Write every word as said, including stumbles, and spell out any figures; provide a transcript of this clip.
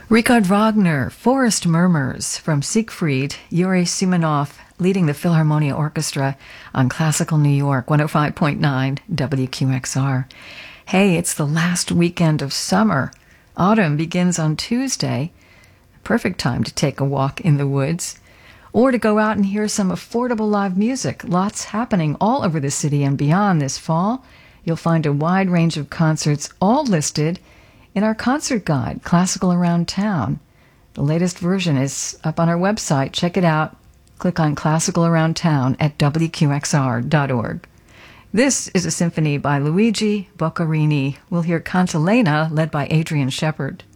Richard Wagner, Forest Murmurs from Siegfried, Yuri Simonov leading the Philharmonia Orchestra on Classical New York, one oh five point nine W Q X R. Hey, it's the last weekend of summer. Autumn begins on Tuesday. Perfect time to take a walk in the woods or to go out and hear some affordable live music. Lots happening all over the city and beyond this fall. You'll find a wide range of concerts, all listed in our concert guide, Classical Around Town. The latest version is up on our website. Check it out. Click on Classical Around Town at W Q X R dot org. This is a symphony by Luigi Boccherini. We'll hear Cantilena, led by Adrian Shepard.